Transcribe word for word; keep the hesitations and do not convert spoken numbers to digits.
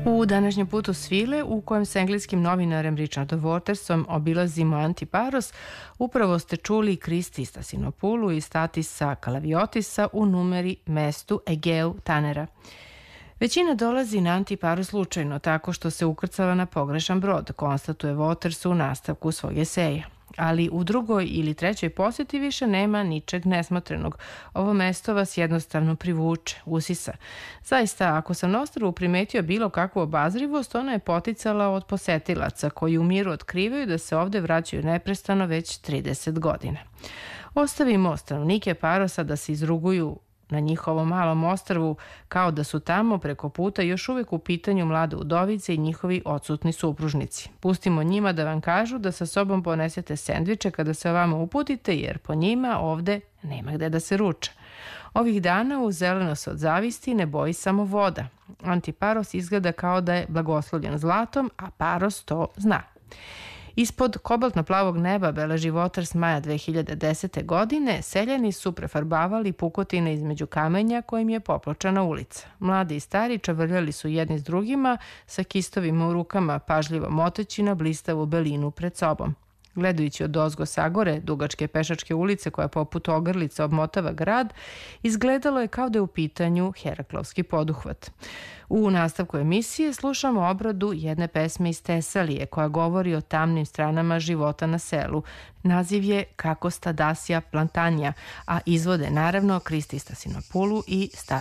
U današnjem putu svile, u kojem sa engleskim novinarem Richardom Watersom obilazimo Antiparos, upravo ste čuli Kristi Stasinopulu i Statisa Kalaviotisa u numeri mestu Egeu Tanera. Većina dolazi na Antiparos slučajno, tako što se ukrcala na pogrešan brod, konstatuje Waters u nastavku svog eseja. Ali u drugoj ili trećoj posjeti više nema ničeg nesmotrenog. Ovo mesto vas jednostavno privuče, usisa. Zaista, ako sam na ostrvu primetio bilo kakvu obazrivost, ona je poticala od posetilaca koji u miru otkrivaju da se ovde vraćaju neprestano već trideset godina. Ostavimo stanovnike Parosa da se izruguju na njihovom malom ostrvu, kao da su tamo preko puta još uvek u pitanju mlade udovice i njihovi odsutni supružnici. Pustimo njima da vam kažu da sa sobom ponesete sendviče kada se ovamo uputite, jer po njima ovde nema gde da se ruča. Ovih dana u zeleno se od zavisti ne boji samo voda. Antiparos izgleda kao da je blagoslovljen zlatom, a Paros to zna. Ispod kobaltno-plavog neba, beleži Waters maja dve hiljade desete. godine, seljani su prefarbavali pukotine između kamenja kojim je popločana ulica. Mladi i stari čavrljali su jedni s drugima, sa kistovima u rukama, pažljivo moteći na blistavu belinu pred sobom. Gledajući od ozgo sagore, dugačke pešačke ulice koja poput ogrlica obmotava grad, izgledalo je kao da je u pitanju Heraklovski poduhvat. U nastavku emisije slušamo obradu jedne pesme iz Tesalije koja govori o tamnim stranama života na selu. Naziv je Kako sta Dasija Plantanja, a izvode naravno Kristi Stasinopulu i Statis